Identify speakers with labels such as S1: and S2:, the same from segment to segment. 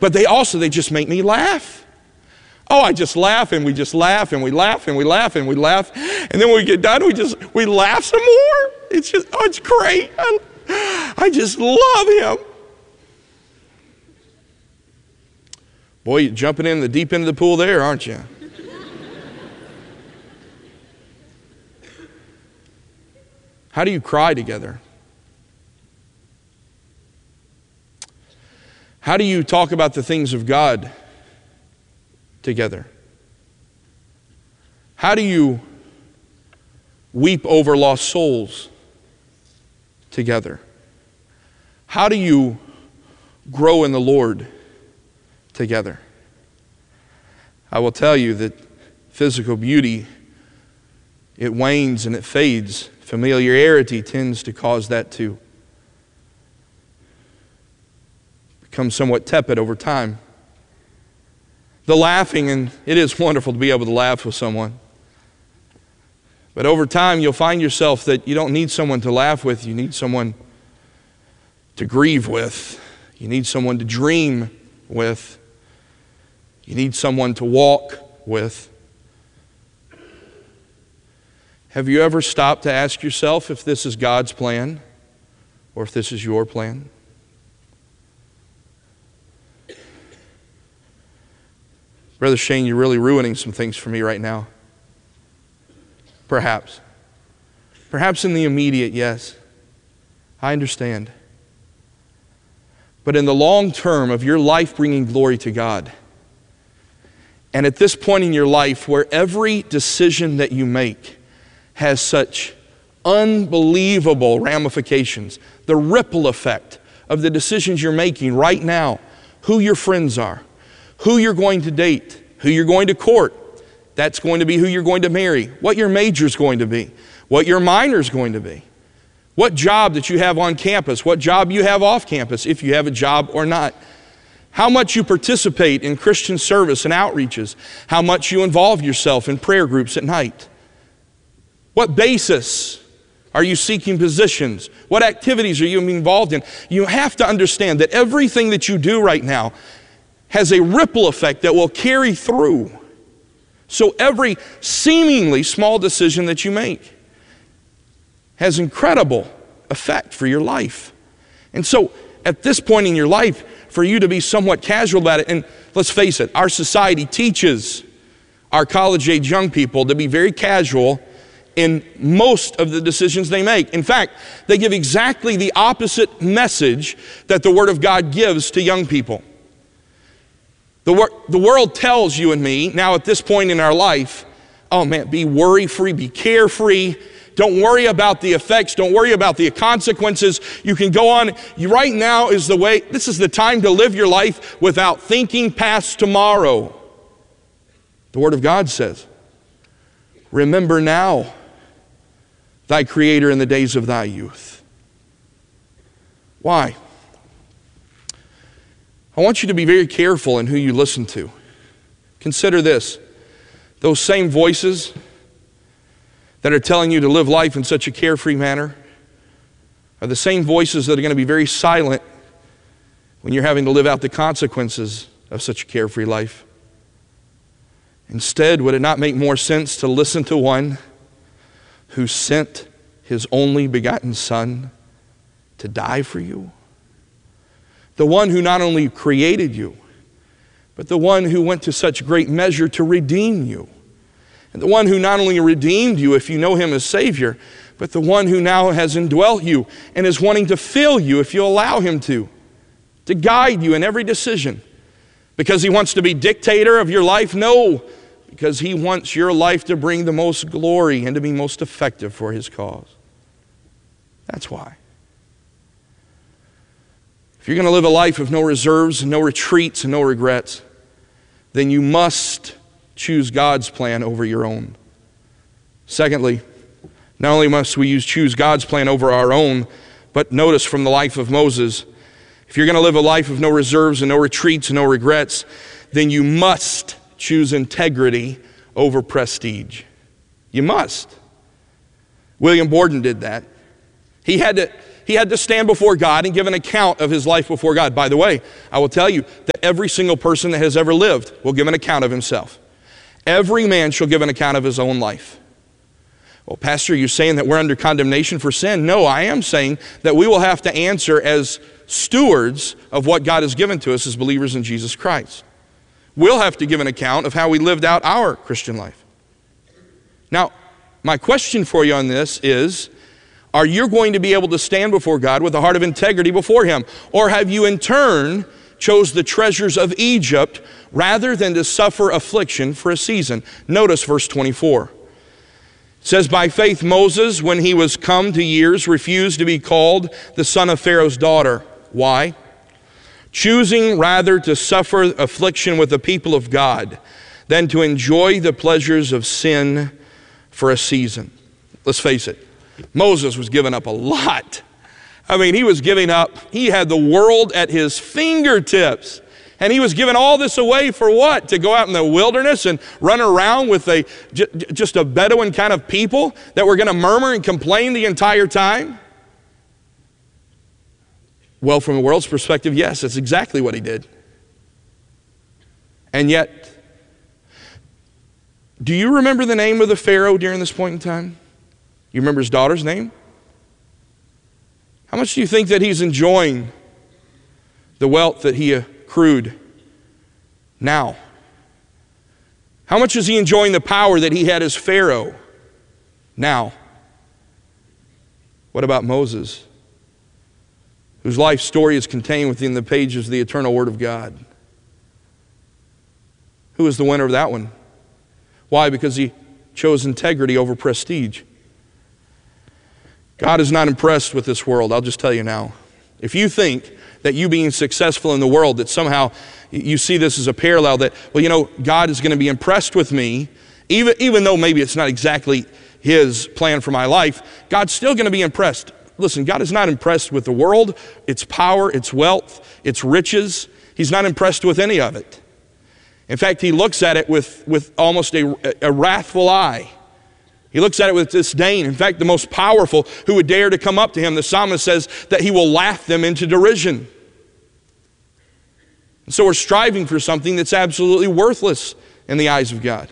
S1: But they just make me laugh. Oh, I just laugh and we just laugh and we laugh and we laugh and we laugh. And then when we get done, we laugh some more. It's just, oh, it's great. I just love him. Boy, you're jumping in the deep end of the pool there, aren't you? How do you cry together? How do you talk about the things of God together? How do you weep over lost souls together? How do you grow in the Lord together? I will tell you that physical beauty, it wanes and it fades. Familiarity tends to cause that to become somewhat tepid over time. The laughing, and it is wonderful to be able to laugh with someone. But over time, you'll find yourself that you don't need someone to laugh with. You need someone to grieve with. You need someone to dream with. You need someone to walk with. Have you ever stopped to ask yourself if this is God's plan or if this is your plan? Brother Shane, you're really ruining some things for me right now. Perhaps. Perhaps in the immediate, yes. I understand. But in the long term of your life bringing glory to God, and at this point in your life where every decision that you make has such unbelievable ramifications, the ripple effect of the decisions you're making right now, who your friends are, who you're going to date, who you're going to court, that's going to be who you're going to marry, what your major's going to be, what your minor's going to be, what job that you have on campus, what job you have off campus, if you have a job or not, how much you participate in Christian service and outreaches, how much you involve yourself in prayer groups at night. What basis are you seeking positions? What activities are you involved in? You have to understand that everything that you do right now has a ripple effect that will carry through. So every seemingly small decision that you make has incredible effect for your life. And so at this point in your life, for you to be somewhat casual about it, and let's face it, our society teaches our college-age young people to be very casual in most of the decisions they make. In fact, they give exactly the opposite message that the Word of God gives to young people. The world tells you and me, now at this point in our life, oh man, be worry-free, be carefree. Don't worry about the effects. Don't worry about the consequences. You can go on. Right now is the way, this is the time to live your life without thinking past tomorrow. The Word of God says, remember now thy Creator in the days of thy youth. Why? I want you to be very careful in who you listen to. Consider this. Those same voices that are telling you to live life in such a carefree manner are the same voices that are going to be very silent when you're having to live out the consequences of such a carefree life. Instead, would it not make more sense to listen to one who sent His only begotten Son to die for you? The one who not only created you, but the one who went to such great measure to redeem you. And the one who not only redeemed you if you know Him as Savior, but the one who now has indwelt you and is wanting to fill you if you allow Him to guide you in every decision. Because He wants to be dictator of your life? No, because He wants your life to bring the most glory and to be most effective for His cause. That's why. If you're going to live a life of no reserves and no retreats and no regrets, then you must choose God's plan over your own. Secondly, not only must we choose God's plan over our own, but notice from the life of Moses, if you're going to live a life of no reserves and no retreats and no regrets, then you must choose integrity over prestige. You must. William Borden did that. He had he had to stand before God and give an account of his life before God. By the way, I will tell you that every single person that has ever lived will give an account of himself. Every man shall give an account of his own life. Well, Pastor, you're saying that we're under condemnation for sin? No, I am saying that we will have to answer as stewards of what God has given to us as believers in Jesus Christ. We'll have to give an account of how we lived out our Christian life. Now, my question for you on this is, are you going to be able to stand before God with a heart of integrity before Him? Or have you in turn chose the treasures of Egypt rather than to suffer affliction for a season? Notice verse 24. It says, by faith Moses, when he was come to years, refused to be called the son of Pharaoh's daughter. Why? Choosing rather to suffer affliction with the people of God than to enjoy the pleasures of sin for a season. Let's face it, Moses was giving up a lot. I mean, he was giving up, he had the world at his fingertips. And he was giving all this away for what? To go out in the wilderness and run around with just a Bedouin kind of people that were going to murmur and complain the entire time? Well, from the world's perspective, yes, that's exactly what he did. And yet, do you remember the name of the Pharaoh during this point in time? You remember his daughter's name? How much do you think that he's enjoying the wealth that he accrued now? How much is he enjoying the power that he had as Pharaoh now? What about Moses, whose life story is contained within the pages of the eternal Word of God? Who is the winner of that one? Why? Because he chose integrity over prestige. God is not impressed with this world, I'll just tell you now. If you think that you being successful in the world, that somehow you see this as a parallel, that, well, you know, God is going to be impressed with me, even though maybe it's not exactly His plan for my life, God's still going to be impressed. Listen, God is not impressed with the world, its power, its wealth, its riches. He's not impressed with any of it. In fact, He looks at it with almost a wrathful eye. He looks at it with disdain. In fact, the most powerful who would dare to come up to Him, the psalmist says that He will laugh them into derision. And so we're striving for something that's absolutely worthless in the eyes of God.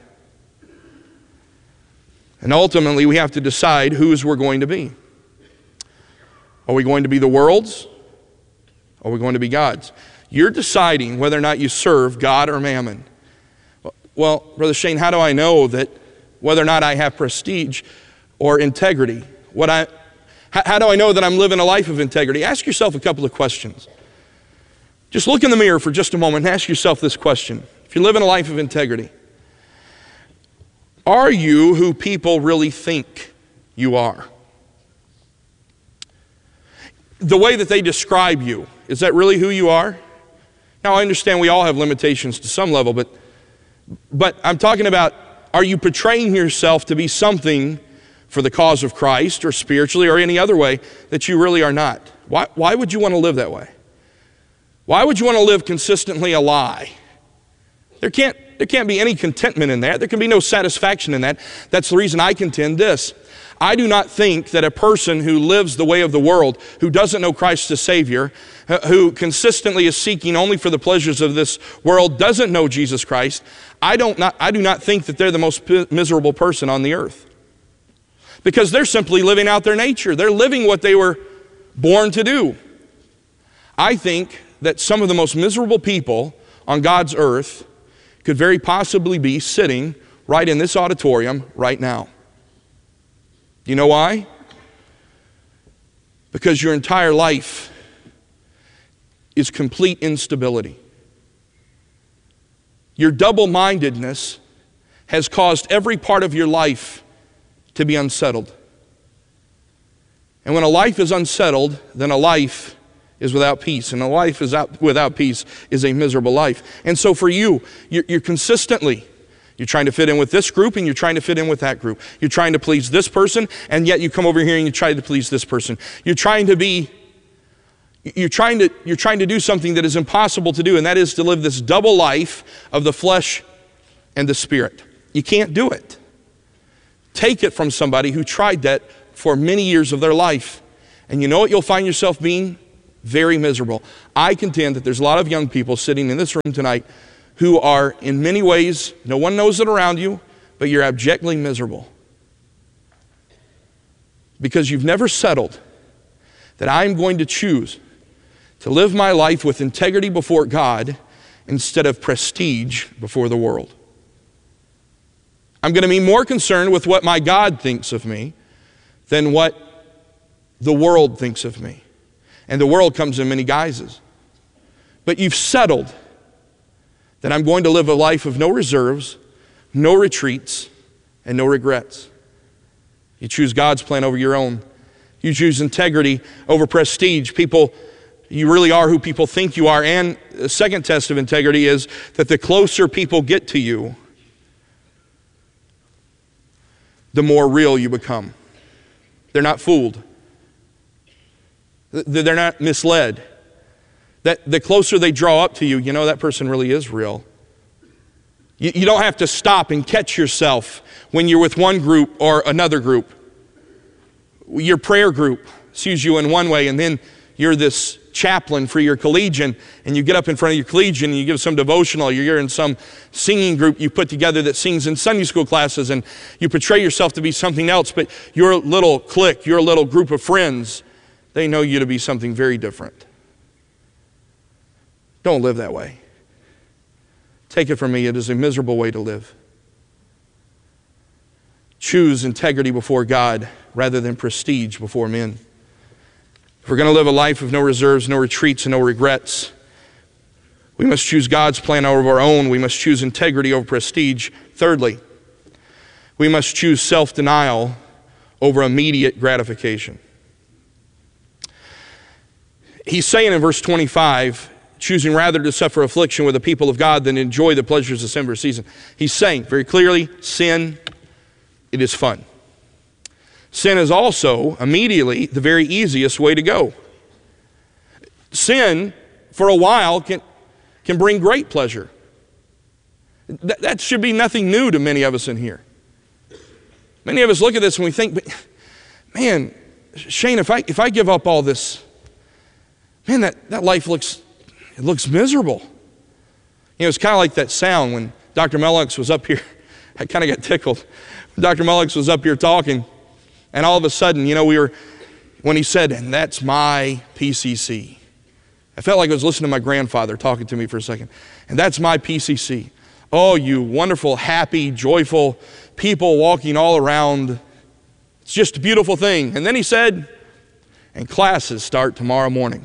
S1: And ultimately, we have to decide whose we're going to be. Are we going to be the world's? Or are we going to be God's? You're deciding whether or not you serve God or mammon. Well, Brother Shane, how do I know that whether or not I have prestige or integrity? How do I know that I'm living a life of integrity? Ask yourself a couple of questions. Just look in the mirror for just a moment and ask yourself this question. If you're living a life of integrity, are you who people really think you are? The way that they describe you, is that really who you are? Now, I understand we all have limitations to some level, but I'm talking about, are you portraying yourself to be something for the cause of Christ or spiritually or any other way that you really are not? Why would you want to live that way? Why would you want to live consistently a lie? There can't be any contentment in that. There can be no satisfaction in that. That's the reason I contend this. I do not think that a person who lives the way of the world, who doesn't know Christ as Savior, who consistently is seeking only for the pleasures of this world, doesn't know Jesus Christ, I do not think that they're the most miserable person on the earth. Because they're simply living out their nature. They're living what they were born to do. I think that some of the most miserable people on God's earth could very possibly be sitting right in this auditorium right now. Do you know why? Because your entire life is complete instability. Your double-mindedness has caused every part of your life to be unsettled. And when a life is unsettled, then a life is without peace. And a life without peace is a miserable life. And so for you, you're consistently, you're trying to fit in with this group and you're trying to fit in with that group. You're trying to please this person, and yet you come over here and you try to please this person. You're trying to do something that is impossible to do, and that is to live this double life of the flesh and the spirit. You can't do it. Take it from somebody who tried that for many years of their life And you know what you'll find yourself being? Very miserable. I contend that there's a lot of young people sitting in this room tonight who are in many ways, no one knows it around you, but you're abjectly miserable. Because you've never settled that I'm going to choose to live my life with integrity before God instead of prestige before the world. I'm going to be more concerned with what my God thinks of me than what the world thinks of me. And the world comes in many guises. But you've settled that I'm going to live a life of no reserves, no retreats, and no regrets. You choose God's plan over your own. You choose integrity over prestige. You really are who people think you are. And the second test of integrity is that the closer people get to you, the more real you become. They're not fooled. They're not misled. That the closer they draw up to you, you know that person really is real. You don't have to stop and catch yourself when you're with one group or another group. Your prayer group sees you in one way, and then you're this chaplain for your collegian, and you get up in front of your collegian and you give some devotional. You're in some singing group you put together that sings in Sunday school classes, and you portray yourself to be something else, but your little clique, your little group of friends, they know you to be something very different. Don't live that way. Take it from me, it is a miserable way to live. Choose integrity before God rather than prestige before men. If we're going to live a life of no reserves, no retreats, and no regrets, we must choose God's plan over our own. We must choose integrity over prestige. Thirdly, we must choose self-denial over immediate gratification. He's saying in verse 25, choosing rather to suffer affliction with the people of God than enjoy the pleasures of sin for a season. He's saying very clearly, sin, it is fun. Sin is also immediately the very easiest way to go. Sin, for a while, can bring great pleasure. That should be nothing new to many of us in here. Many of us look at this and we think, man, Shane, if I give up all this, man, that life looks miserable. You know, it's kind of like that sound when Dr. Mellux was up here. I kind of got tickled. Dr. Mellux was up here talking, and all of a sudden, you know, when he said, and that's my PCC. I felt like I was listening to my grandfather talking to me for a second. And that's my PCC. Oh, you wonderful, happy, joyful people walking all around. It's just a beautiful thing. And then he said, and classes start tomorrow morning.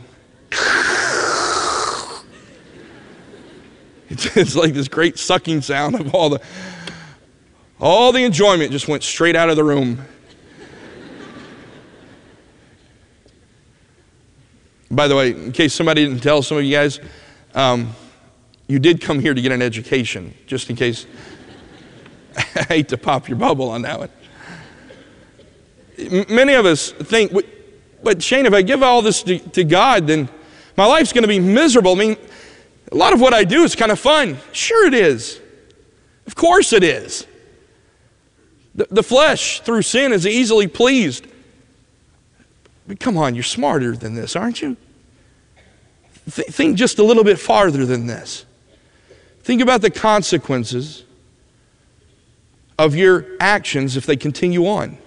S1: It's like this great sucking sound of all the enjoyment just went straight out of the room. By the way, in case somebody didn't tell some of you guys, you did come here to get an education, just in case. I hate to pop your bubble on that one. Many of us think, but Shane, if I give all this to God, then my life's going to be miserable. I mean, a lot of what I do is kind of fun. Sure it is. Of course it is. The flesh, through sin, is easily pleased. But come on, you're smarter than this, aren't you? Think just a little bit farther than this. Think about the consequences of your actions if they continue on.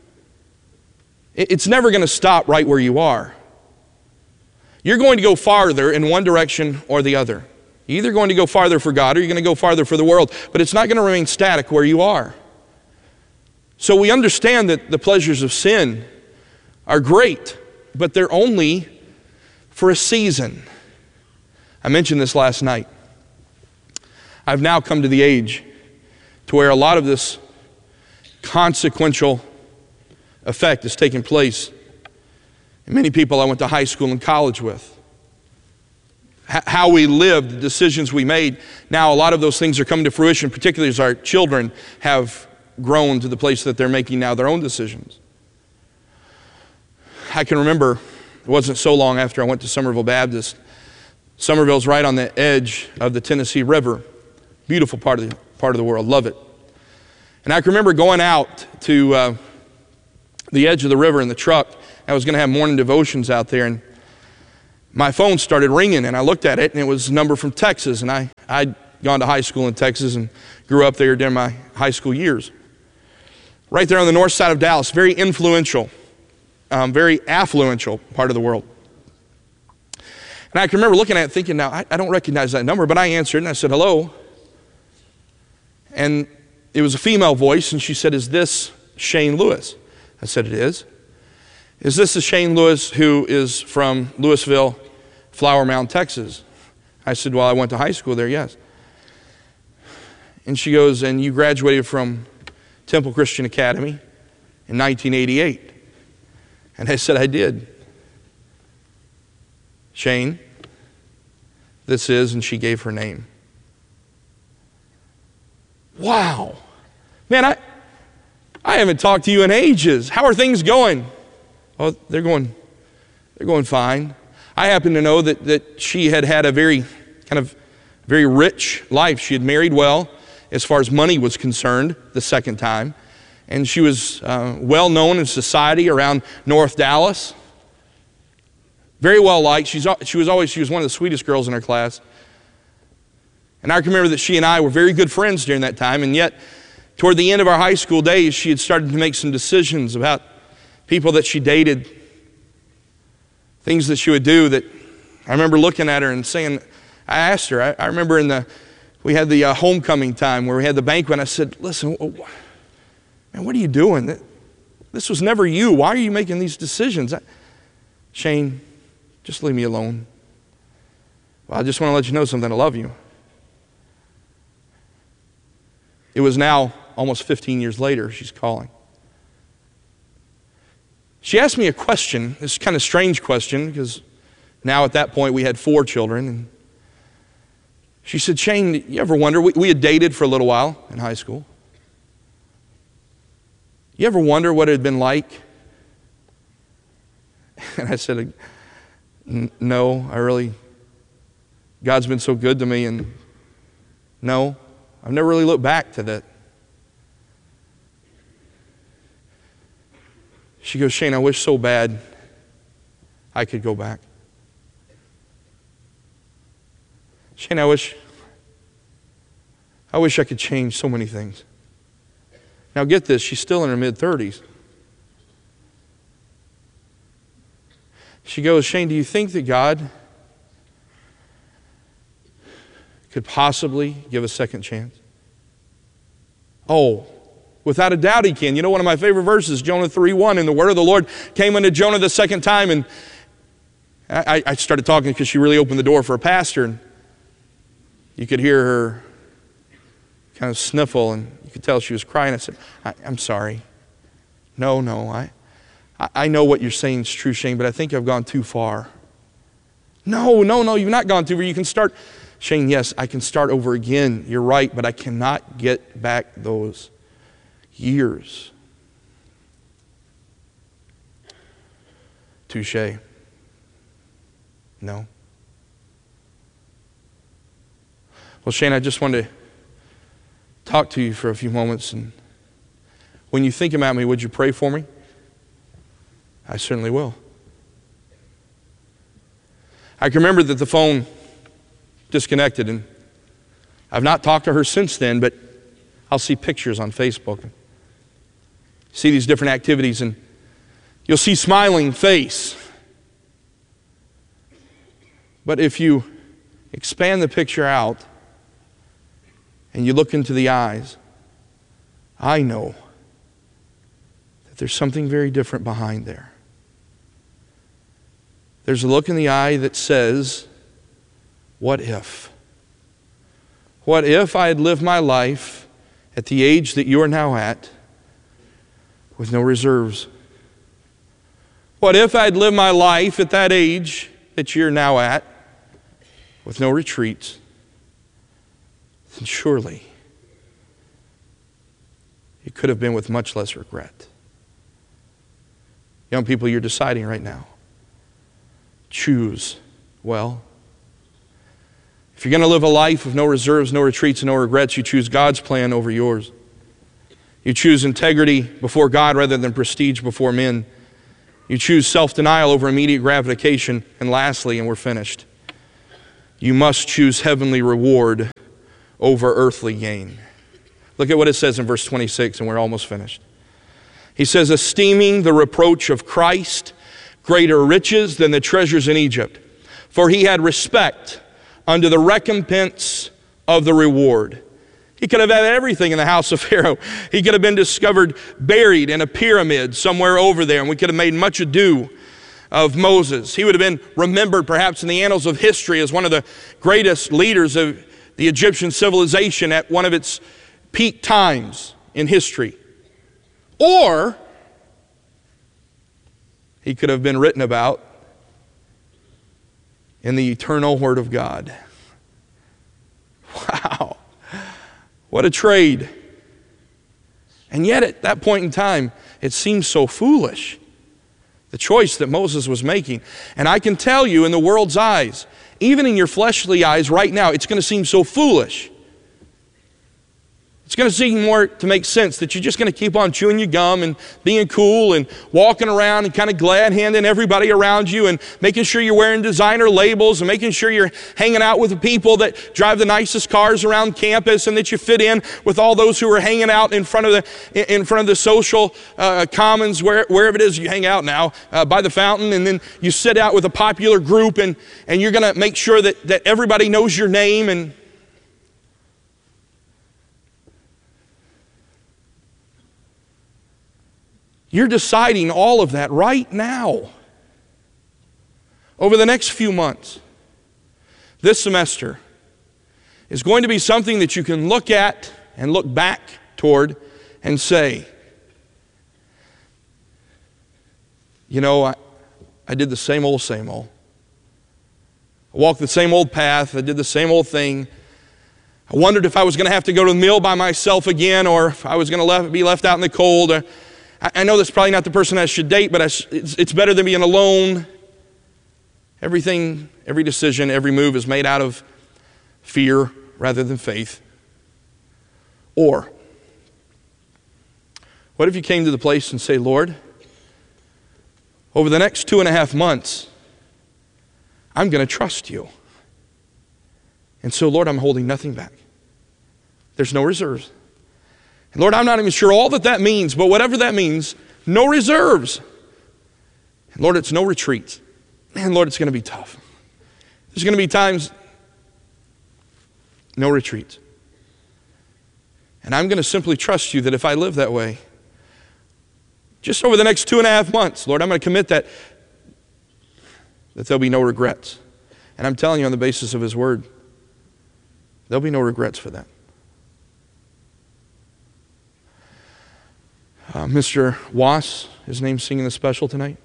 S1: It's never going to stop right where you are. You're going to go farther in one direction or the other. You're either going to go farther for God or you're going to go farther for the world, but it's not going to remain static where you are. So we understand that the pleasures of sin are great, but they're only for a season. I mentioned this last night. I've now come to the age to where a lot of this consequential effect is taking place in many people I went to high school and college with. How we lived, the decisions we made. Now a lot of those things are coming to fruition, particularly as our children have grown to the place that they're making now their own decisions. I can remember it wasn't so long after I went to Somerville Baptist. Somerville's right on the edge of the Tennessee River. Beautiful part of the world. Love it. And I can remember going out to the edge of the river in the truck, I was going to have morning devotions out there, and my phone started ringing, and I looked at it, and it was a number from Texas, and I'd gone to high school in Texas and grew up there during my high school years. Right there on the north side of Dallas, very influential, very affluential part of the world. And I can remember looking at it thinking, now, I don't recognize that number, but I answered, and I said, hello. And it was a female voice, and she said, is this Shane Lewis? I said, it is. Is this the Shane Lewis who is from Louisville, Flower Mound, Texas? I said, well, I went to high school there, yes. And she goes, and you graduated from Temple Christian Academy in 1988. And I said, I did. Shane, this is, and she gave her name. Wow. Man, I haven't talked to you in ages. How are things going? Oh, they're going fine. I happen to know that she had a very rich life. She had married well as far as money was concerned the second time. And she was well known in society around North Dallas. Very well liked. She was one of the sweetest girls in her class. And I can remember that she and I were very good friends during that time, and yet toward the end of our high school days, she had started to make some decisions about people that she dated, things that she would do that I remember looking at her and saying, I asked her, I remember we had the homecoming time where we had the banquet, and I said, listen, man, what are you doing? This was never you. Why are you making these decisions? Shane, just leave me alone. Well, I just want to let you know something. I love you. It was now almost 15 years later, she's calling. She asked me a question, this kind of strange question, because now at that point we had 4 children. And she said, Shane, you ever wonder, we had dated for a little while in high school. You ever wonder what it had been like? And I said, no, God's been so good to me, and no, I've never really looked back to that. She goes, Shane, I wish so bad I could go back. Shane, I wish I could change so many things. Now get this, she's still in her mid-30s. She goes, Shane, do you think that God could possibly give a second chance? Oh, without a doubt he can. You know, one of my favorite verses, Jonah 3:1, and the word of the Lord came unto Jonah the second time, and I started talking because she really opened the door for a pastor, and you could hear her kind of sniffle, and you could tell she was crying. I said, I'm sorry. No, I know what you're saying is true, Shane, but I think I've gone too far. No, you've not gone too far. You can start. Shane, yes, I can start over again. You're right, but I cannot get back those years. Touché. No. Well, Shane, I just wanted to talk to you for a few moments, and when you think about me, would you pray for me? I certainly will. I can remember that the phone disconnected, and I've not talked to her since then, but I'll see pictures on Facebook, and see these different activities, and you'll see smiling face. But if you expand the picture out and you look into the eyes, I know that there's something very different behind there. There's a look in the eye that says, what if? What if I had lived my life at the age that you are now at with no reserves? What if I had lived my life at that age that you're now at with no retreats? Then surely it could have been with much less regret. Young people, you're deciding right now. Choose well. If you're going to live a life of no reserves, no retreats, and no regrets, you choose God's plan over yours. You choose integrity before God rather than prestige before men. You choose self-denial over immediate gratification. And lastly, and we're finished, you must choose heavenly reward over earthly gain. Look at what it says in verse 26, and we're almost finished. He says, esteeming the reproach of Christ greater riches than the treasures in Egypt, for he had respect unto the recompense of the reward. He could have had everything in the house of Pharaoh. He could have been discovered buried in a pyramid somewhere over there, and we could have made much ado of Moses. He would have been remembered perhaps in the annals of history as one of the greatest leaders of the Egyptian civilization at one of its peak times in history. Or he could have been written about in the eternal Word of God. Wow. What a trade. And yet at that point in time, it seems so foolish, the choice that Moses was making. And I can tell you, in the world's eyes, even in your fleshly eyes right now, it's going to seem so foolish. It's going to seem more to make sense that you're just going to keep on chewing your gum and being cool and walking around and kind of glad-handing everybody around you and making sure you're wearing designer labels and making sure you're hanging out with the people that drive the nicest cars around campus and that you fit in with all those who are hanging out in front of the social commons, wherever it is you hang out now, by the fountain, and then you sit out with a popular group and you're going to make sure that everybody knows your name. And you're deciding all of that right now. Over the next few months, this semester is going to be something that you can look at and look back toward and say, you know, I did the same old, same old. I walked the same old path. I did the same old thing. I wondered if I was going to have to go to the mill by myself again, or if I was going to be left out in the cold. I know that's probably not the person I should date, but it's better than being alone. Everything, every decision, every move is made out of fear rather than faith. Or, what if you came to the place and say, Lord, over the next 2.5 months, I'm going to trust you. And so, Lord, I'm holding nothing back. There's no reserves. And Lord, I'm not even sure all that means, but whatever that means, no reserves. And Lord, it's no retreats. And Lord, it's going to be tough. There's going to be times, no retreats. And I'm going to simply trust you that if I live that way, just over the next 2.5 months, Lord, I'm going to commit that there'll be no regrets. And I'm telling you on the basis of His Word, there'll be no regrets for that. Mr. Was, his name's singing the special tonight.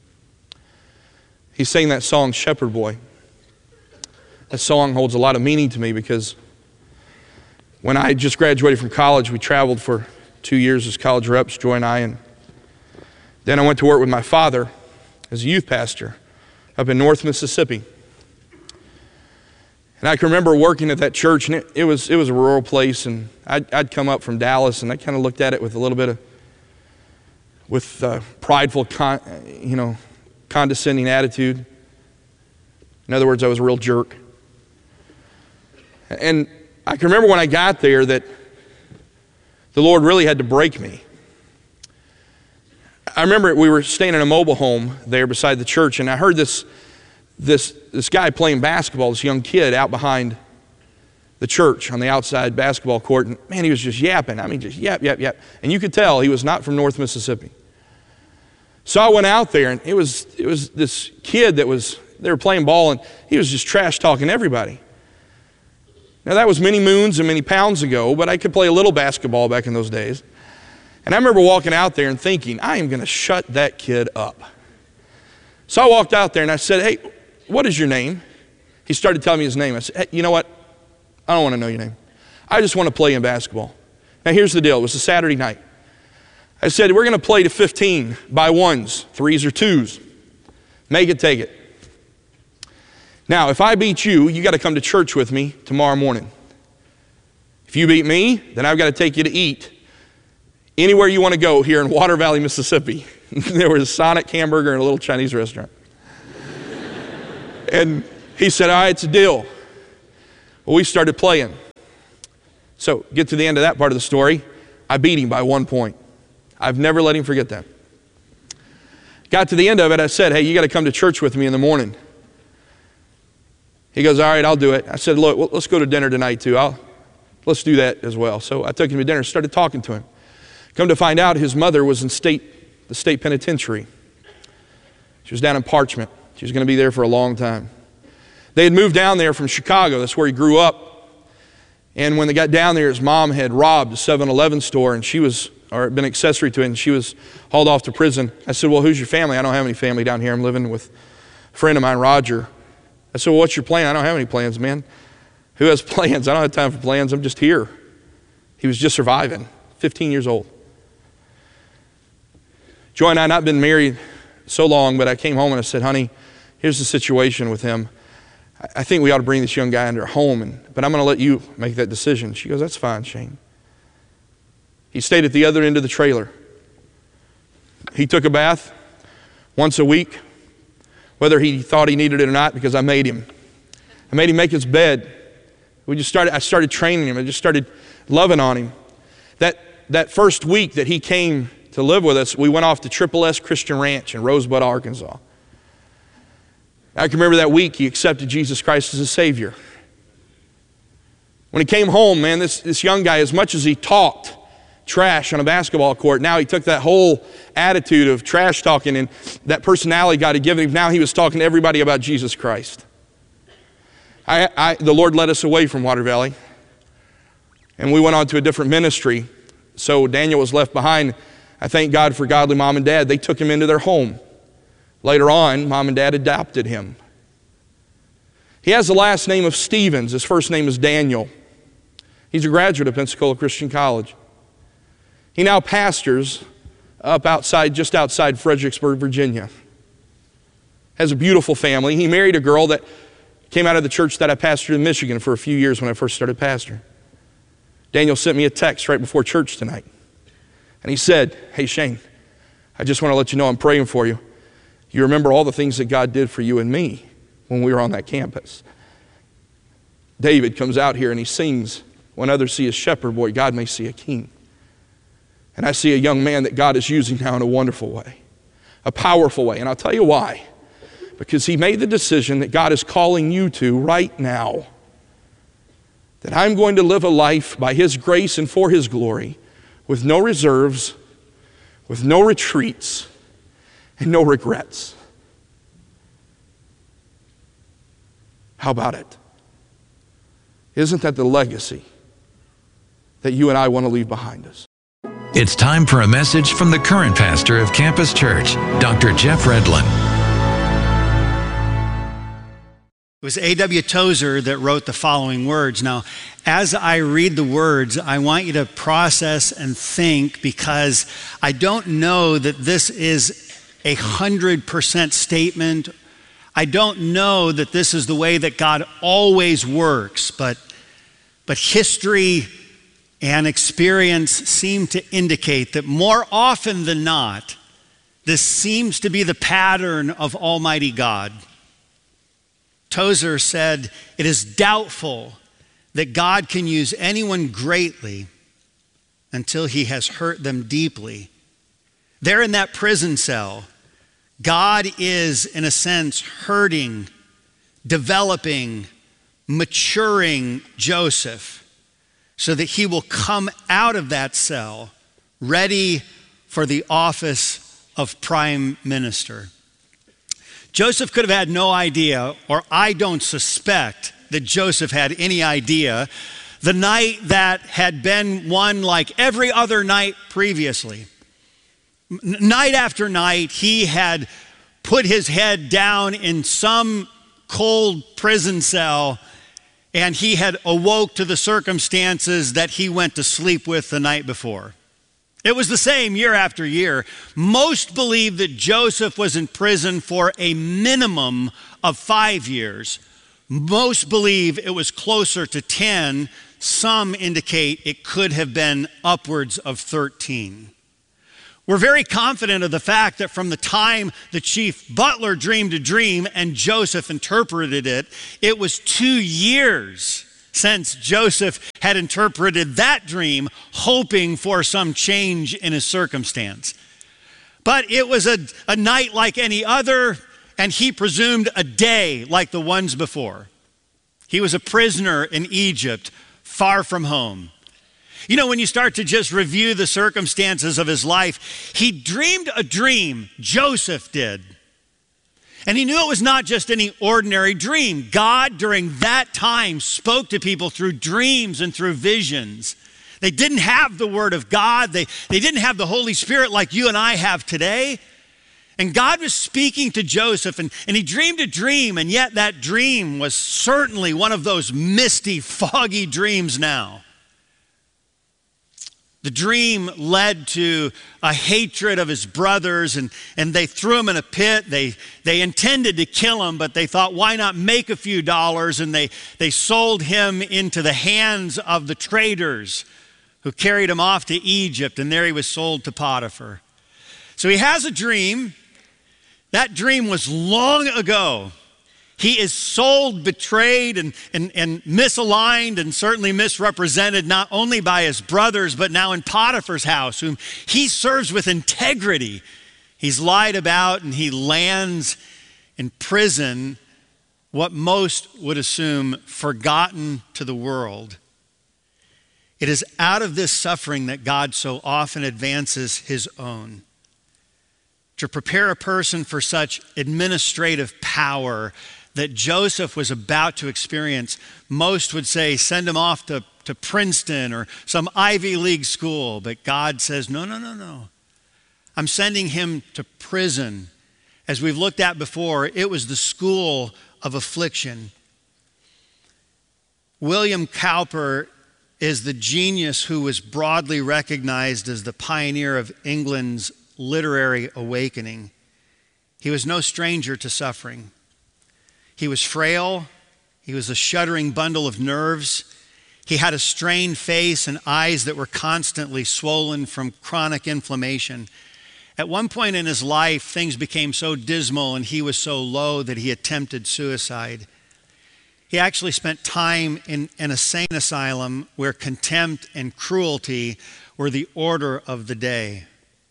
S1: He sang that song, Shepherd Boy. That song holds a lot of meaning to me because when I just graduated from college, we traveled for 2 years as college reps, Joy and I, and then I went to work with my father as a youth pastor up in North Mississippi. And I can remember working at that church, and it was a rural place, and I'd come up from Dallas, and I kind of looked at it with a little bit of prideful, condescending attitude. In other words, I was a real jerk. And I can remember when I got there that the Lord really had to break me. I remember we were staying in a mobile home there beside the church, and I heard this guy playing basketball, this young kid out behind the church on the outside basketball court, and man, he was just yapping. I mean, just yap. And you could tell he was not from North Mississippi. So I went out there, and it was this kid they were playing ball, and he was just trash talking everybody. Now that was many moons and many pounds ago, but I could play a little basketball back in those days. And I remember walking out there and thinking, I am going to shut that kid up. So I walked out there and I said, hey, what is your name? He started telling me his name. I said, hey, you know what? I don't want to know your name. I just want to play in basketball. Now here's the deal. It was a Saturday night. I said, we're going to play to 15 by ones, threes or twos. Make it, take it. Now, if I beat you, you got to come to church with me tomorrow morning. If you beat me, then I've got to take you to eat anywhere you want to go here in Water Valley, Mississippi. There was a Sonic hamburger and a little Chinese restaurant. And he said, all right, it's a deal. Well, we started playing. So get to the end of that part of the story. I beat him by 1 point. I've never let him forget that. Got to the end of it, I said, hey, you got to come to church with me in the morning. He goes, all right, I'll do it. I said, look, well, let's go to dinner tonight too. Let's do that as well. So I took him to dinner, started talking to him. Come to find out, his mother was in the state penitentiary. She was down in Parchment. She was going to be there for a long time. They had moved down there from Chicago. That's where he grew up. And when they got down there, his mom had robbed a 7-Eleven store, and or been accessory to it, and she was hauled off to prison. I said, well, who's your family? I don't have any family down here. I'm living with a friend of mine, Roger. I said, well, what's your plan? I don't have any plans, man. Who has plans? I don't have time for plans. I'm just here. He was just surviving, 15 years old. Joy and I had not been married so long, but I came home and I said, honey, here's the situation with him. I think we ought to bring this young guy into our home, but I'm going to let you make that decision. She goes, that's fine, Shane. He stayed at the other end of the trailer. He took a bath once a week, whether he thought he needed it or not, because I made him. I made him make his bed. I started training him. I just started loving on him. That first week that he came to live with us, we went off to Triple S Christian Ranch in Rosebud, Arkansas. I can remember that week he accepted Jesus Christ as his Savior. When he came home, man, this young guy, as much as he talked trash on a basketball court, now he took that whole attitude of trash talking and that personality God had given him. Now he was talking to everybody about Jesus Christ. The Lord led us away from Water Valley, and we went on to a different ministry. So Daniel was left behind. I thank God for godly mom and dad. They took him into their home. Later on, mom and dad adopted him. He has the last name of Stevens. His first name is Daniel. He's a graduate of Pensacola Christian College. He now pastors just outside Fredericksburg, Virginia. Has a beautiful family. He married a girl that came out of the church that I pastored in Michigan for a few years when I first started pastoring. Daniel sent me a text right before church tonight. And he said, hey, Shane, I just want to let you know I'm praying for you. You remember all the things that God did for you and me when we were on that campus. David comes out here and he sings, when others see a shepherd boy, God may see a king. And I see a young man that God is using now in a wonderful way, a powerful way. And I'll tell you why. Because he made the decision that God is calling you to right now. That I'm going to live a life by His grace and for His glory with no reserves, with no retreats, and no regrets. How about it? Isn't that the legacy that you and I want to leave behind us?
S2: It's time for a message from the current pastor of Campus Church, Dr. Jeff Redlin.
S3: It was A.W. Tozer that wrote the following words. Now, as I read the words, I want you to process and think, because I don't know that this is 100% statement. I don't know that this is the way that God always works, but history and experience seem to indicate that more often than not, this seems to be the pattern of Almighty God. Tozer said, it is doubtful that God can use anyone greatly until He has hurt them deeply. There in that prison cell, God is, in a sense, hurting, developing, maturing Joseph so that he will come out of that cell ready for the office of prime minister. Joseph could have had no idea, or I don't suspect that Joseph had any idea, the night that had been one like every other night previously. Night after night, he had put his head down in some cold prison cell, and he had awoke to the circumstances that he went to sleep with the night before. It was the same year after year. Most believe that Joseph was in prison for a minimum of 5 years. Most believe it was closer to 10. Some indicate it could have been upwards of 13. We're very confident of the fact that from the time the chief butler dreamed a dream and Joseph interpreted it, it was 2 years since Joseph had interpreted that dream, hoping for some change in his circumstance. But it was a night like any other, and he presumed a day like the ones before. He was a prisoner in Egypt, far from home. You know, when you start to just review the circumstances of his life, he dreamed a dream, Joseph did. And he knew it was not just any ordinary dream. God, during that time, spoke to people through dreams and through visions. They didn't have the Word of God. They didn't have the Holy Spirit like you and I have today. And God was speaking to Joseph, and he dreamed a dream, and yet that dream was certainly one of those misty, foggy dreams now. The dream led to a hatred of his brothers, and they threw him in a pit. They intended to kill him, but they thought, why not make a few dollars? And they sold him into the hands of the traders who carried him off to Egypt, and there he was sold to Potiphar. So he has a dream. That dream was long ago. He is sold, betrayed, and misaligned, and certainly misrepresented, not only by his brothers, but now in Potiphar's house, whom he serves with integrity. He's lied about, and he lands in prison, what most would assume forgotten to the world. It is out of this suffering that God so often advances his own. To prepare a person for such administrative power that Joseph was about to experience, most would say, send him off to Princeton or some Ivy League school. But God says, no. I'm sending him to prison. As we've looked at before, it was the school of affliction. William Cowper is the genius who was broadly recognized as the pioneer of England's literary awakening. He was no stranger to suffering. He was frail. He was a shuddering bundle of nerves. He had a strained face and eyes that were constantly swollen from chronic inflammation. At one point in his life, things became so dismal and he was so low that he attempted suicide. He actually spent time in an insane asylum where contempt and cruelty were the order of the day.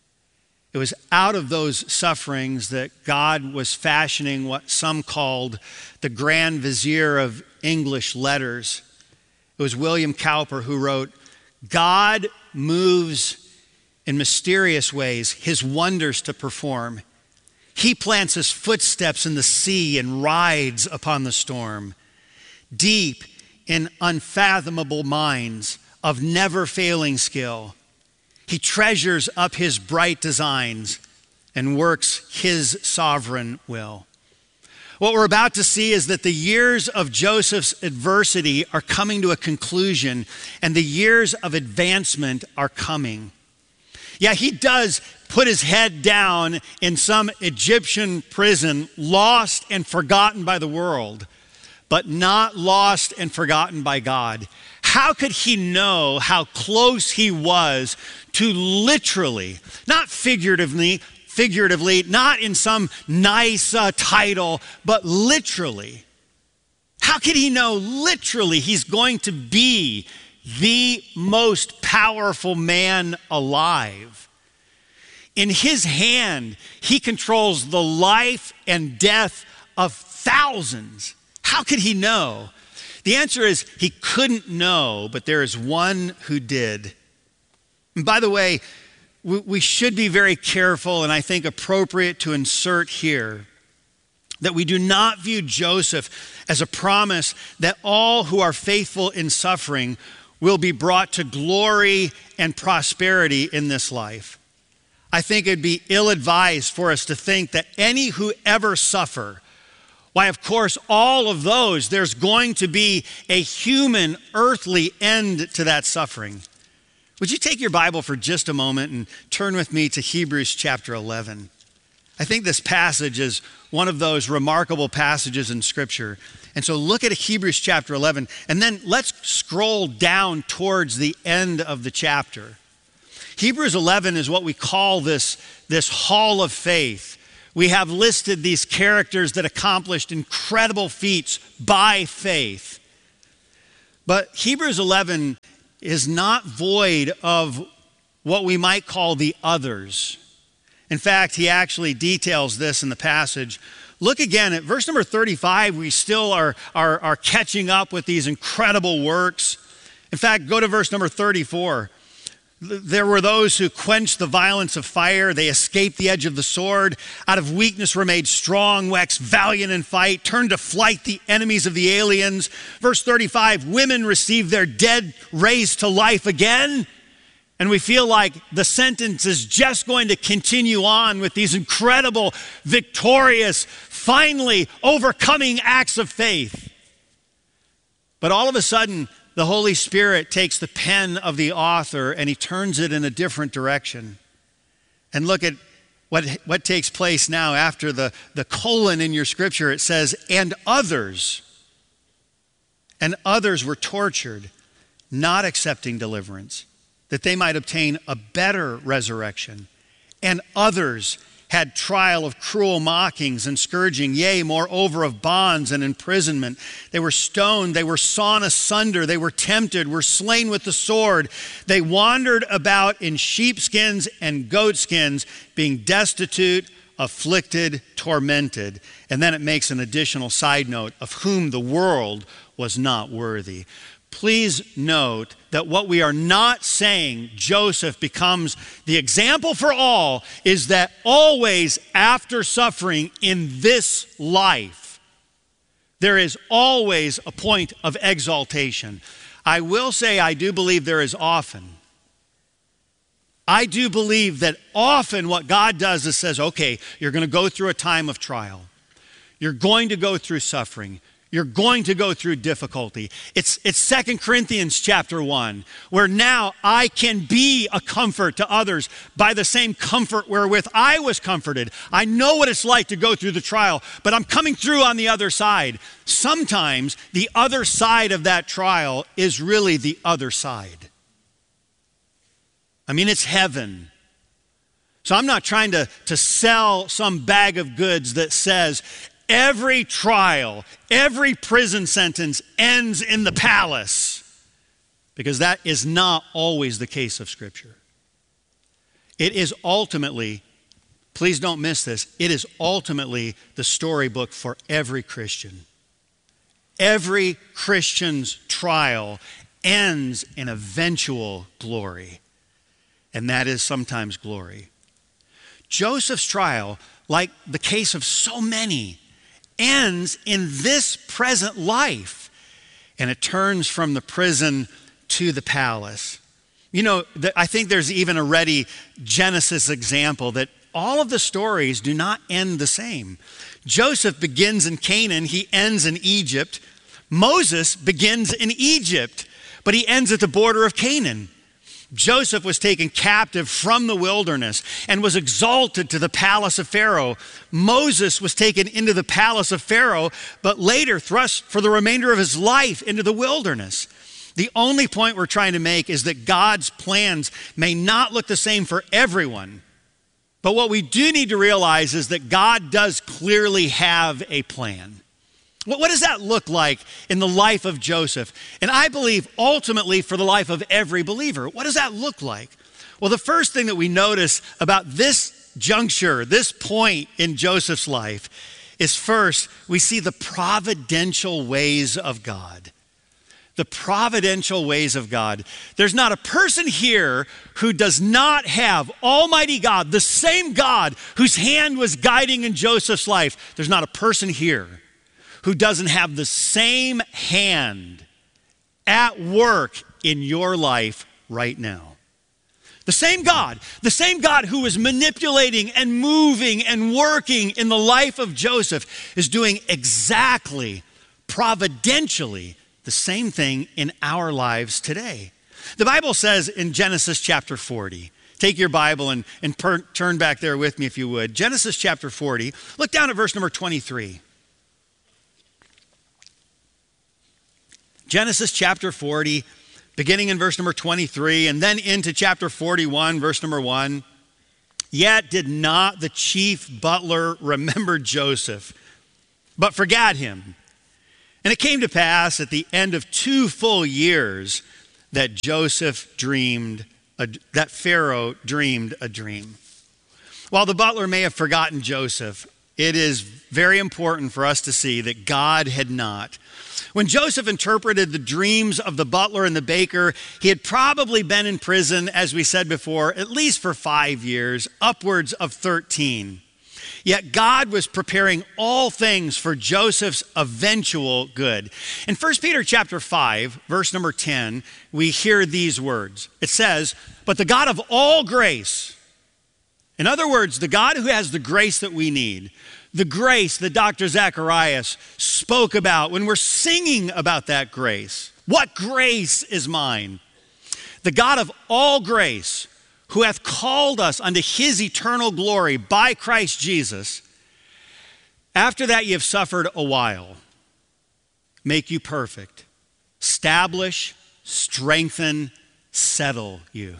S3: It was out of those sufferings that God was fashioning what some called the Grand Vizier of English letters. It was William Cowper who wrote, God moves in mysterious ways, his wonders to perform. He plants his footsteps in the sea and rides upon the storm. Deep in unfathomable minds of never-failing skill, he treasures up his bright designs and works his sovereign will. What we're about to see is that the years of Joseph's adversity are coming to a conclusion, and the years of advancement are coming. Yeah, he does put his head down in some Egyptian prison, lost and forgotten by the world, but not lost and forgotten by God. How could he know how close he was to literally, not figuratively, not in some nice title, but literally? How could he know literally he's going to be the most powerful man alive? In his hand, he controls the life and death of thousands. How could he know? The answer is he couldn't know, but there is one who did. And by the way, we should be very careful, and I think appropriate to insert here, that we do not view Joseph as a promise that all who are faithful in suffering will be brought to glory and prosperity in this life. I think it'd be ill-advised for us to think that any who ever suffer, why, of course, all of those, there's going to be a human, earthly end to that suffering. Would you take your Bible for just a moment and turn with me to Hebrews chapter 11? I think this passage is one of those remarkable passages in Scripture. And so look at Hebrews chapter 11, and then let's scroll down towards the end of the chapter. Hebrews 11 is what we call this hall of faith. We have listed these characters that accomplished incredible feats by faith. But Hebrews 11 is not void of what we might call the others. In fact, he actually details this in the passage. Look again at verse number 35. We still are catching up with these incredible works. In fact, go to verse number 34. There were those who quenched the violence of fire. They escaped the edge of the sword. Out of weakness were made strong, waxed valiant in fight, turned to flight the enemies of the aliens. Verse 35, women received their dead raised to life again. And we feel like the sentence is just going to continue on with these incredible, victorious, finally overcoming acts of faith. But all of a sudden, the Holy Spirit takes the pen of the author and he turns it in a different direction. And look at what takes place now after the colon in your scripture. It says, and others were tortured, not accepting deliverance, that they might obtain a better resurrection. And others had trial of cruel mockings and scourging, yea, moreover of bonds and imprisonment. They were stoned, they were sawn asunder, they were tempted, were slain with the sword. They wandered about in sheepskins and goatskins, being destitute, afflicted, tormented. And then it makes an additional side note, of whom the world was not worthy. Please note that what we are not saying Joseph becomes the example for all is that always after suffering in this life, there is always a point of exaltation. I will say I do believe there is often. I do believe that often what God does is says, okay, you're going to go through a time of trial. You're going to go through suffering. You're going to go through difficulty. It's 2 Corinthians chapter 1, where now I can be a comfort to others by the same comfort wherewith I was comforted. I know what it's like to go through the trial, but I'm coming through on the other side. Sometimes the other side of that trial is really the other side. I mean, it's heaven. So I'm not trying to sell some bag of goods that says, every trial, every prison sentence ends in the palace, because that is not always the case of Scripture. It is ultimately, please don't miss this, it is ultimately the storybook for every Christian. Every Christian's trial ends in eventual glory, and that is sometimes glory. Joseph's trial, like the case of so many, ends in this present life, and it turns from the prison to the palace. You know, I think there's even a ready Genesis example that all of the stories do not end the same. Joseph begins in Canaan, he ends in Egypt. Moses begins in Egypt, but he ends at the border of Canaan. Joseph was taken captive from the wilderness and was exalted to the palace of Pharaoh. Moses was taken into the palace of Pharaoh, but later thrust for the remainder of his life into the wilderness. The only point we're trying to make is that God's plans may not look the same for everyone. But what we do need to realize is that God does clearly have a plan. What does that look like in the life of Joseph? And I believe ultimately for the life of every believer. What does that look like? Well, the first thing that we notice about this juncture, this point in Joseph's life, is first, we see the providential ways of God. The providential ways of God. There's not a person here who does not have Almighty God, the same God whose hand was guiding in Joseph's life. There's not a person here who doesn't have the same hand at work in your life right now. The same God who is manipulating and moving and working in the life of Joseph is doing exactly, providentially, the same thing in our lives today. The Bible says in Genesis chapter 40, take your Bible and turn back there with me if you would. Genesis chapter 40, look down at verse number 23. Genesis chapter 40, beginning in verse number 23 and then into chapter 41, verse number 1. Yet did not the chief butler remember Joseph, but forgot him. And it came to pass at the end of 2 full years that that Pharaoh dreamed a dream. While the butler may have forgotten Joseph, it is very important for us to see that God had not. When Joseph interpreted the dreams of the butler and the baker, he had probably been in prison, as we said before, at least for 5 years, upwards of 13. Yet God was preparing all things for Joseph's eventual good. In 1 Peter chapter 5, verse number 10, we hear these words. It says, "But the God of all grace," in other words, the God who has the grace that we need, the grace that Dr. Zacharias spoke about when we're singing about that grace. What grace is mine? The God of all grace, who hath called us unto his eternal glory by Christ Jesus, after that ye have suffered a while, make you perfect, establish, strengthen, settle you.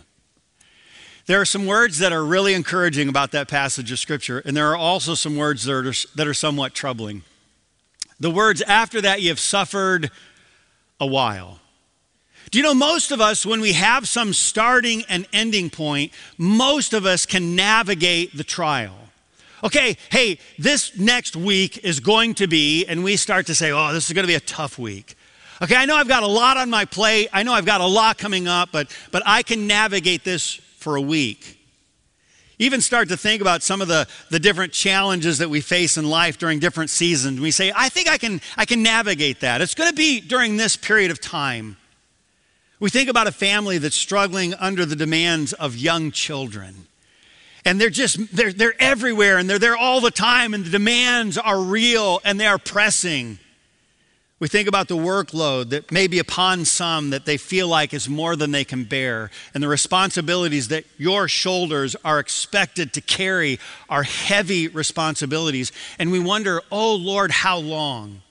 S3: There are some words that are really encouraging about that passage of Scripture, and there are also some words that are somewhat troubling. The words, after that ye have suffered a while. Do you know, most of us, when we have some starting and ending point, most of us can navigate the trial. Okay, hey, this next week is going to be, and we start to say, oh, this is going to be a tough week. Okay, I know I've got a lot on my plate. I know I've got a lot coming up, but I can navigate this for a week. Even start to think about some of the different challenges that we face in life during different seasons. We say, I think I can navigate that. It's going to be during this period of time. We think about a family that's struggling under the demands of young children. And they're everywhere, and they're there all the time, and the demands are real and they are pressing. We think about the workload that may be upon some that they feel like is more than they can bear, and the responsibilities that your shoulders are expected to carry are heavy responsibilities. And we wonder, oh Lord, how long?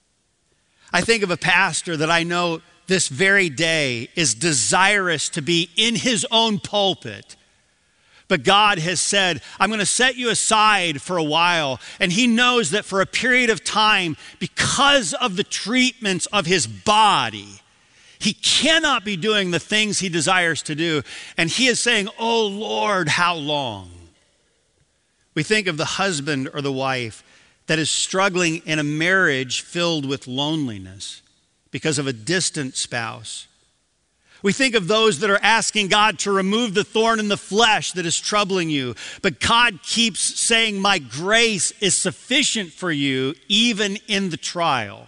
S3: I think of a pastor that I know this very day is desirous to be in his own pulpit. But God has said, I'm going to set you aside for a while. And he knows that for a period of time, because of the treatments of his body, he cannot be doing the things he desires to do. And he is saying, oh Lord, how long? We think of the husband or the wife that is struggling in a marriage filled with loneliness because of a distant spouse. We think of those that are asking God to remove the thorn in the flesh that is troubling you. But God keeps saying, my grace is sufficient for you, even in the trial.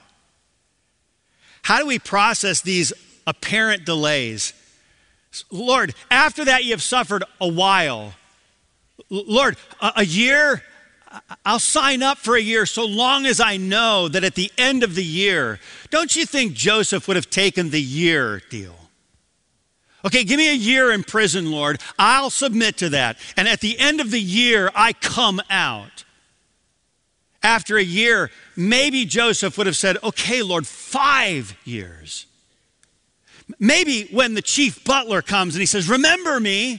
S3: How do we process these apparent delays? Lord, after that you have suffered a while. Lord, a year? I'll sign up for a year so long as I know that at the end of the year, don't you think Joseph would have taken the year deal? Okay, give me a year in prison, Lord. I'll submit to that. And at the end of the year, I come out. After a year, maybe Joseph would have said, okay, Lord, 5 years. Maybe when the chief butler comes and he says, remember me,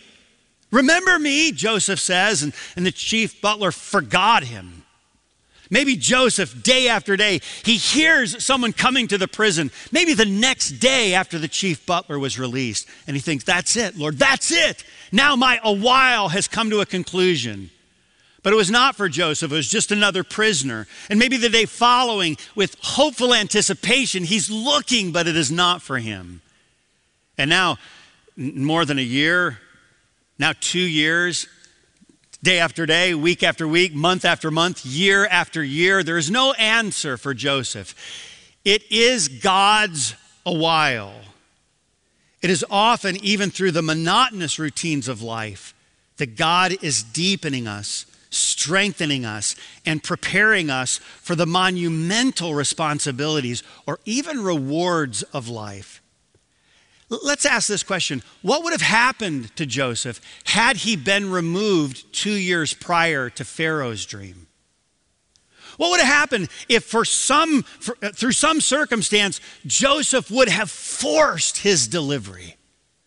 S3: Joseph says, and the chief butler forgot him. Maybe Joseph, day after day, he hears someone coming to the prison, maybe the next day after the chief butler was released, and he thinks, that's it, Lord, that's it. Now a while has come to a conclusion. But it was not for Joseph, it was just another prisoner. And maybe the day following, with hopeful anticipation, he's looking, but it is not for him. And now, more than a year, now 2 years, day after day, week after week, month after month, year after year, there is no answer for Joseph. It is God's a while. It is often, even through the monotonous routines of life, that God is deepening us, strengthening us, and preparing us for the monumental responsibilities or even rewards of life. Let's ask this question. What would have happened to Joseph had he been removed 2 years prior to Pharaoh's dream? What would have happened if through some circumstance, Joseph would have forced his delivery?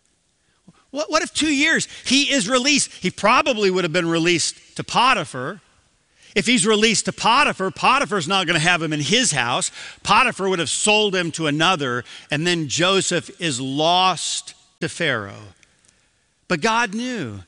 S3: What if 2 years he is released? He probably would have been released to Potiphar. If he's released to Potiphar, Potiphar's not going to have him in his house. Potiphar would have sold him to another, and then Joseph is lost to Pharaoh. But God knew.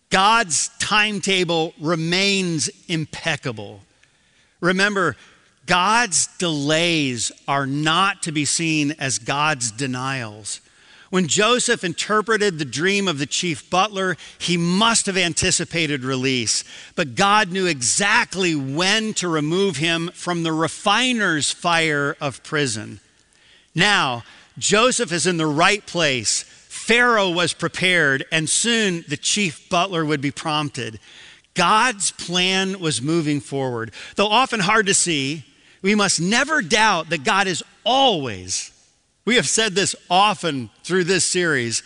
S3: God's timetable remains impeccable. Remember, God's delays are not to be seen as God's denials. When Joseph interpreted the dream of the chief butler, he must have anticipated release, but God knew exactly when to remove him from the refiner's fire of prison. Now, Joseph is in the right place. Pharaoh was prepared, and soon the chief butler would be prompted. God's plan was moving forward. Though often hard to see, we must never doubt that God is always, we have said this often through this series,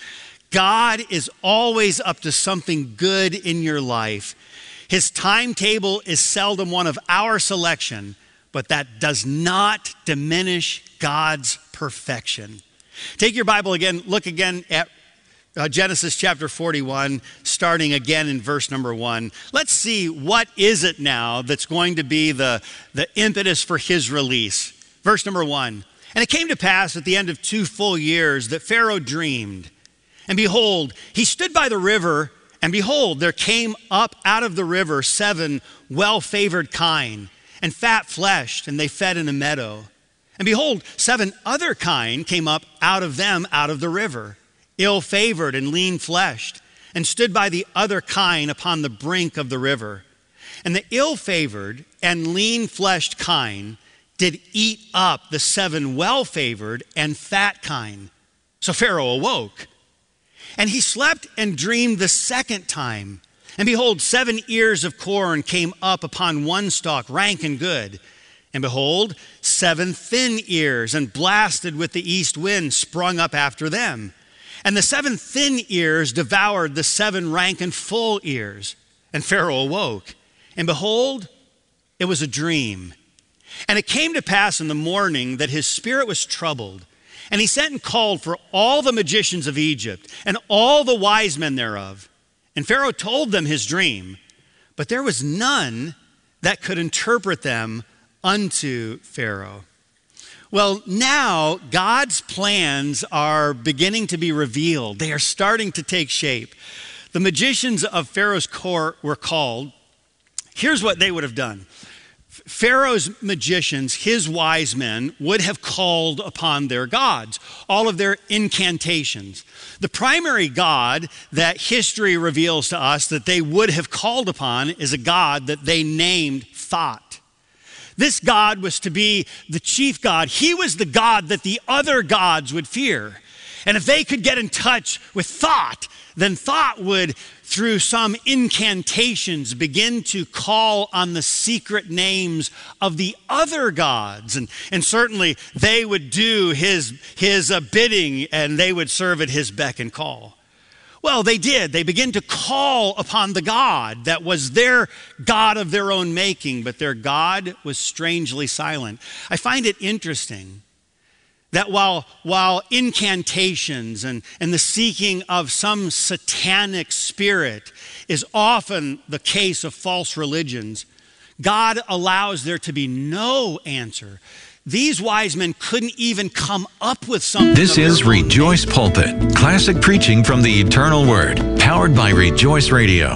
S3: God is always up to something good in your life. His timetable is seldom one of our selection, but that does not diminish God's perfection. Take your Bible again, look again at Genesis chapter 41, starting again in verse number 1. Let's see what is it now that's going to be the impetus for his release. Verse number 1. And it came to pass at the end of 2 full years that Pharaoh dreamed. And behold, he stood by the river, and behold, there came up out of the river 7 well-favored kine, and fat-fleshed, and they fed in a meadow. And behold, 7 other kine came up out of them out of the river, ill-favored and lean-fleshed, and stood by the other kine upon the brink of the river. And the ill-favored and lean-fleshed kine did eat up the 7 well-favored and fat kine. So Pharaoh awoke, and he slept and dreamed the second time. And behold, 7 ears of corn came up upon one stalk, rank and good. And behold, 7 thin ears and blasted with the east wind sprung up after them. And the 7 thin ears devoured the 7 rank and full ears. And Pharaoh awoke, and behold, it was a dream. And it came to pass in the morning that his spirit was troubled, and he sent and called for all the magicians of Egypt and all the wise men thereof. And Pharaoh told them his dream, but there was none that could interpret them unto Pharaoh. Well, now God's plans are beginning to be revealed. They are starting to take shape. The magicians of Pharaoh's court were called. Here's what they would have done. Pharaoh's magicians, his wise men, would have called upon their gods, all of their incantations. The primary god that history reveals to us that they would have called upon is a god that they named Thoth. This god was to be the chief god. He was the god that the other gods would fear. And if they could get in touch with Thoth, then Thoth would, through some incantations, begin to call on the secret names of the other gods. And certainly they would do his bidding, and they would serve at his beck and call. Well, they did. They began to call upon the god that was their god of their own making, but their god was strangely silent. I find it interesting that while incantations and the seeking of some satanic spirit is often the case of false religions, God allows there to be no answer. These wise men couldn't even come up with something.
S2: This is Rejoice Pulpit, classic preaching from the eternal word, powered by Rejoice Radio.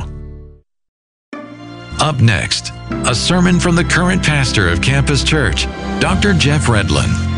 S2: Up next, a sermon from the current pastor of Campus Church, Dr. Jeff Redlin.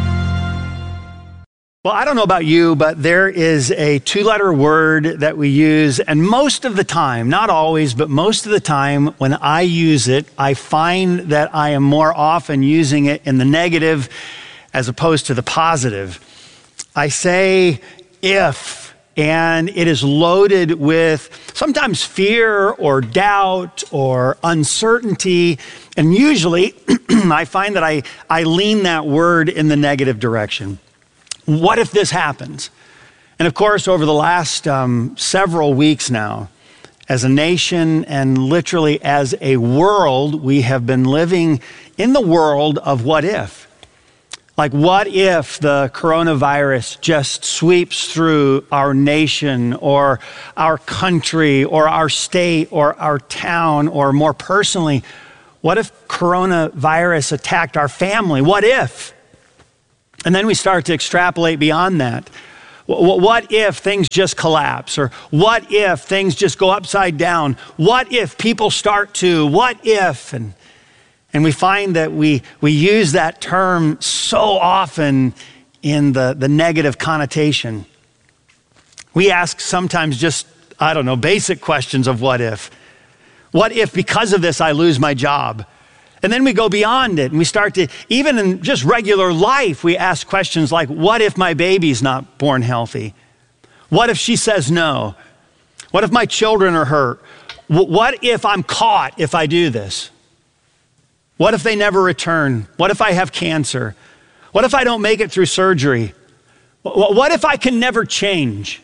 S3: Well, I don't know about you, but there is a 2-letter word that we use, and most of the time, not always, but most of the time when I use it, I find that I am more often using it in the negative as opposed to the positive. I say if, and it is loaded with sometimes fear or doubt or uncertainty, and usually I find that I lean that word in the negative direction. What if this happens? And of course, over the last several weeks now, as a nation and literally as a world, we have been living in the world of what if. Like, what if the coronavirus just sweeps through our nation or our country or our state or our town, or more personally, what if coronavirus attacked our family? What if? And then we start to extrapolate beyond that. What if things just collapse? Or what if things just go upside down? What if people start to? What if? And we find that we use that term so often in the negative connotation. We ask sometimes just, basic questions of what if. What if because of this I lose my job? And then we go beyond it and we start to, even in just regular life, we ask questions like, what if my baby's not born healthy? What if she says no? What if my children are hurt? What if I'm caught if I do this? What if they never return? What if I have cancer? What if I don't make it through surgery? What if I can never change?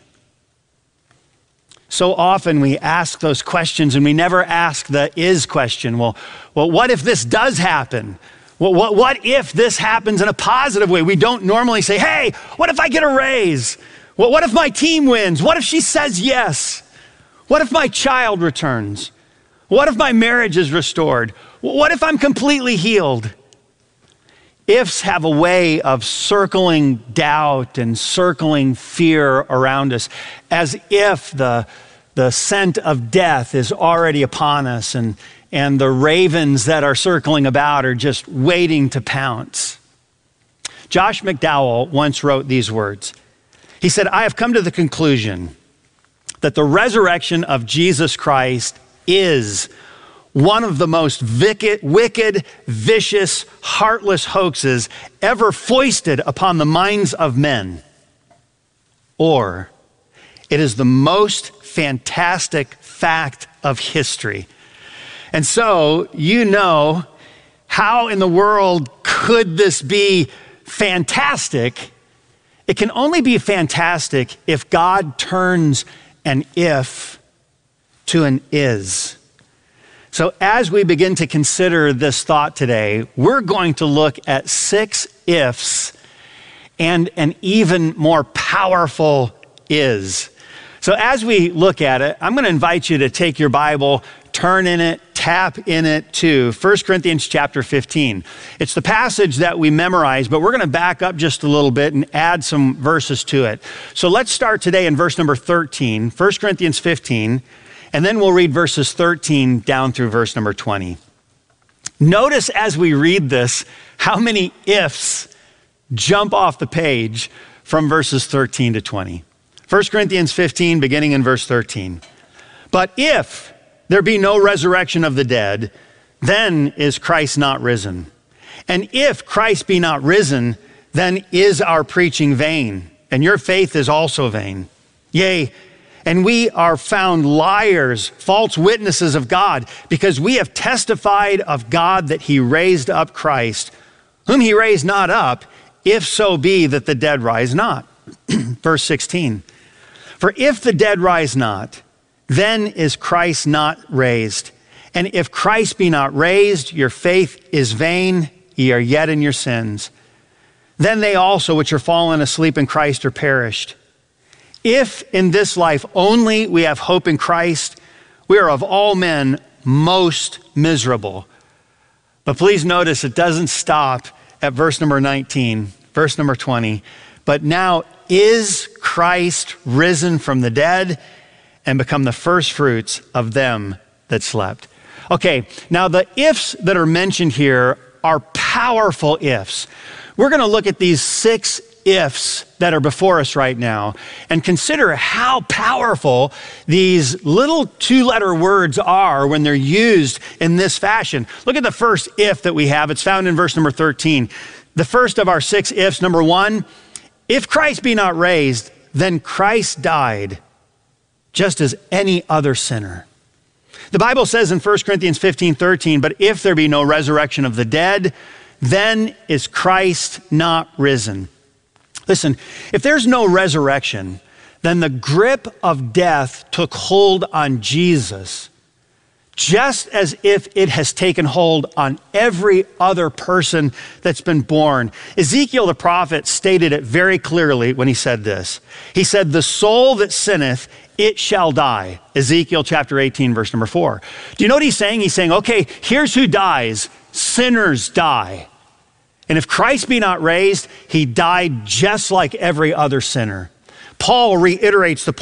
S3: So often we ask those questions and we never ask the is question. Well, what if this does happen? What if this happens in a positive way? We don't normally say, hey, what if I get a raise? What if my team wins? What if she says yes? What if my child returns? What if my marriage is restored? What if I'm completely healed? Ifs have a way of circling doubt and circling fear around us, as if the scent of death is already upon us and the ravens that are circling about are just waiting to pounce. Josh McDowell once wrote these words. He said, I have come to the conclusion that the resurrection of Jesus Christ is one of the most wicked, vicious, heartless hoaxes ever foisted upon the minds of men. Or it is the most fantastic fact of history. And so, how in the world could this be fantastic? It can only be fantastic if God turns an if to an is. So as we begin to consider this thought today, we're going to look at 6 ifs and an even more powerful is. So as we look at it, I'm going to invite you to take your Bible, turn in it, tap in it to 1 Corinthians chapter 15. It's the passage that we memorize, but we're going to back up just a little bit and add some verses to it. So let's start today in verse number 13, 1 Corinthians 15. And then we'll read verses 13 down through verse number 20. Notice as we read this, how many ifs jump off the page from verses 13 to 20. 1 Corinthians 15, beginning in verse 13. But if there be no resurrection of the dead, then is Christ not risen. And if Christ be not risen, then is our preaching vain, and your faith is also vain. Yea, and we are found liars, false witnesses of God, because we have testified of God that he raised up Christ, whom he raised not up, if so be that the dead rise not. Verse 16. For if the dead rise not, then is Christ not raised. And if Christ be not raised, your faith is vain, ye are yet in your sins. Then they also which are fallen asleep in Christ are perished. If in this life only we have hope in Christ, we are of all men most miserable. But please notice it doesn't stop at verse number 19, verse number 20. But now is Christ risen from the dead and become the first fruits of them that slept. Okay, now the ifs that are mentioned here are powerful ifs. We're going to look at these 6 ifs that are before us right now and consider how powerful these little 2-letter words are when they're used in this fashion. Look at the first if that we have. It's found in verse number 13. The first of our 6 ifs, number 1, if Christ be not raised, then Christ died just as any other sinner. The Bible says in 1 Corinthians 15:13, but if there be no resurrection of the dead, then is Christ not risen. Listen, if there's no resurrection, then the grip of death took hold on Jesus just as if it has taken hold on every other person that's been born. Ezekiel the prophet stated it very clearly when he said this. He said, the soul that sinneth, it shall die. Ezekiel chapter 18, verse number 4. Do you know what he's saying? He's saying, okay, here's who dies. Sinners die. And if Christ be not raised, he died just like every other sinner. Paul reiterates the point